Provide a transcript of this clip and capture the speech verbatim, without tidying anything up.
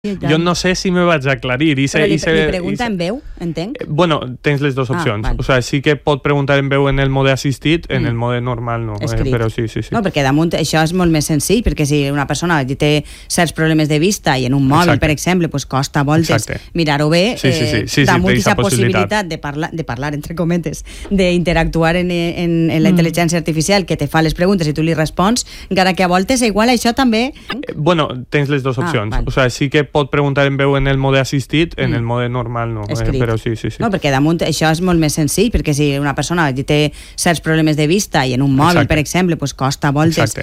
Jo no sé si me vaig aclarir. I se, Però li, i se, li pregunta i se, en veu, entenc? Bueno, tens les dues opcions. Ah, o sigui, sí que pot preguntar en veu en el mode assistit, en Mm. el mode normal no. Eh, Escrit. però sí, sí, sí. No, perquè damunt això és molt més senzill, perquè si una persona té certs problemes de vista i en un mòbil, Exacte. per exemple, pues costa a voltes Exacte. mirar-ho bé, Sí, sí, sí. eh, Sí, sí, damunt té aquesta esa possibilitat. possibilitat de parlar, de parlar entre cometes, d'interactuar en, en, en la intel·ligència artificial que te fa les preguntes i tu li respons, encara que a voltes igual això també... Eh, Bueno, tens les dues Ah, opcions. val. O sigui, sí que pot preguntar en veu en el mode assistit, en Mm. el mode normal no. Eh, Escrit. però sí, sí, sí. No, perquè damunt això és molt més senzill, perquè si una persona té certs problemes de vista i en un mòbil, Exacte. per exemple, pues costa a voltes Exacte.